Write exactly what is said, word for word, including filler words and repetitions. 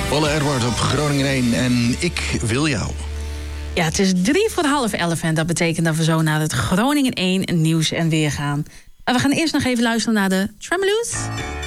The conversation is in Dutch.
Paul Edward op Groningen één en ik wil jou. Ja, het is drie voor half elf en dat betekent dat we zo naar het Groningen één nieuws en weer gaan. Maar we gaan eerst nog even luisteren naar de Tremoloos.